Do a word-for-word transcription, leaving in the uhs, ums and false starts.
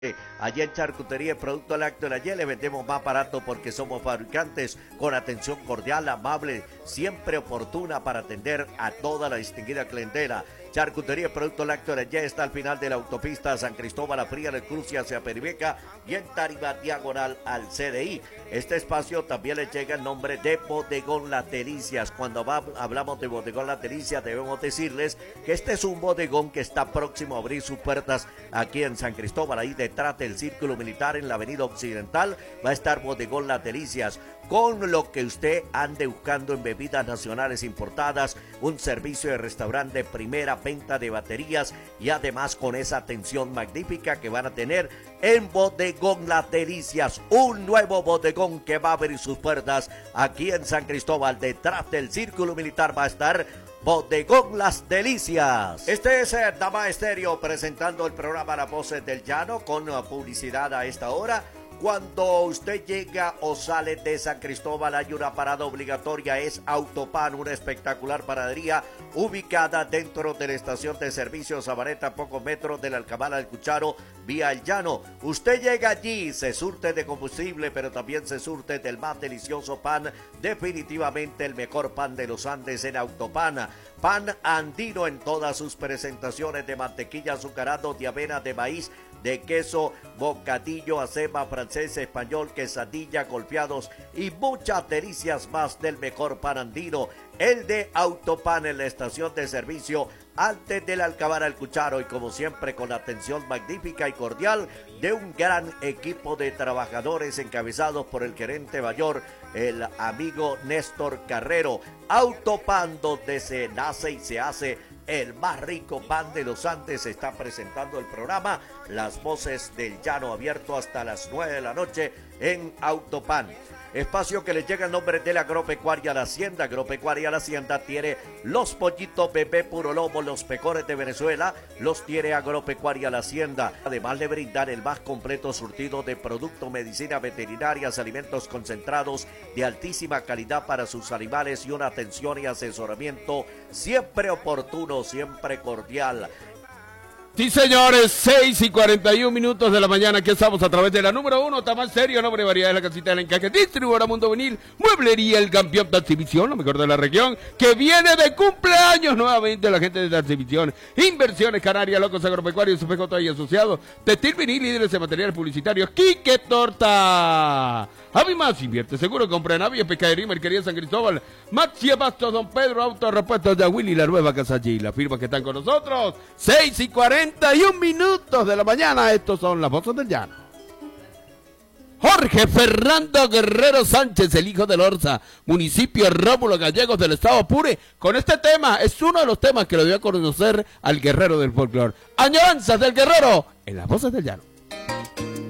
Allá en Charcutería Producto Lácteo La Y le vendemos más barato porque somos fabricantes con atención cordial, amable, siempre oportuna para atender a toda la distinguida clientela. Charcutería Producto Lácteo La Y está al final de la autopista San Cristóbal a Fría del Cruce hacia Peribeca y en Tarima diagonal al C D I. Este espacio también le llega el nombre de Bodegón Las Delicias. Cuando va, hablamos de Bodegón Las Delicias debemos decirles que este es un bodegón que está próximo a abrir sus puertas aquí en San Cristóbal, ahí detrás del Círculo Militar en la avenida Occidental va a estar Bodegón Las Delicias, con lo que usted ande buscando en bebidas nacionales importadas, un servicio de restaurante de primera, venta de baterías y además con esa atención magnífica que van a tener en Bodegón Las Delicias, un nuevo bodegón que va a abrir sus puertas aquí en San Cristóbal, detrás del Círculo Militar va a estar Bodegón Las Delicias. Este es eh, Dama Estéreo presentando el programa Las Voces del Llano con uh, publicidad a esta hora. Cuando usted llega o sale de San Cristóbal hay una parada obligatoria, es Autopan, una espectacular panadería ubicada dentro de la estación de servicio Sabaneta, a pocos metros de la Alcabala del Cucharo, vía El Llano. Usted llega allí, se surte de combustible, pero también se surte del más delicioso pan, definitivamente el mejor pan de los Andes en Autopan. Pan andino en todas sus presentaciones de mantequilla, azucarado, de avena, de maíz, de queso, bocadillo, aceba, francés, español, quesadilla, golpeados y muchas delicias más del mejor pan andino, el de Autopan en la estación de servicio antes de la Alcabala del Cucharo, y como siempre con la atención magnífica y cordial de un gran equipo de trabajadores encabezados por el gerente mayor, el amigo Néstor Carrero. Autopan, donde se nace y se hace el más rico pan de los Andes. Está presentando el programa Las Voces del Llano, abierto hasta las nueve de la noche en Autopan. Espacio que le llega el nombre de la Agropecuaria La Hacienda. Agropecuaria La Hacienda tiene los pollitos bebé puro lomo, los mejores de Venezuela, los tiene Agropecuaria La Hacienda. Además le brindan el más completo surtido de productos, medicina veterinarias, alimentos concentrados de altísima calidad para sus animales y una atención y asesoramiento siempre oportuno, siempre cordial. Sí, señores, seis y cuarenta y un minutos de la mañana, aquí estamos a través de la número uno, Tamal Serio, nombre y variedad de la casita del encaje, distribuidora Mundo Vinil, Mueblería El Campeón de Exhibición, lo mejor de la región, que viene de cumpleaños nuevamente la gente de la Exhibición, Inversiones Canarias, Locos Agropecuarios, P J y Asociados, Textil Vinil, líderes de materiales publicitarios, Quique Torta. Javi Más, invierte seguro, compra en Avia, Pescadería, Mercería San Cristóbal, Maxi Abastos, Don Pedro, Autorepuestos de Willy, la nueva casa allí, las firmas que están con nosotros, seis y cuarenta y un minutos de la mañana, estos son Las Voces del Llano. Jorge Fernando Guerrero Sánchez, el hijo de Lorza, municipio Rómulo Gallegos del estado Apure, con este tema, es uno de los temas que lo dio a conocer al guerrero del folclore. Añoranzas del Guerrero, en Las Voces del Llano.